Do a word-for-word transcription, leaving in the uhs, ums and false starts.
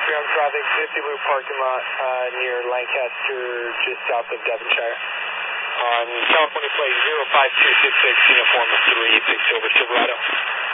ground traffic, fifty Loop parking lot uh, near Lancaster, just south of Devonshire. On California plate zero five two six six, uniform three six over Silverado.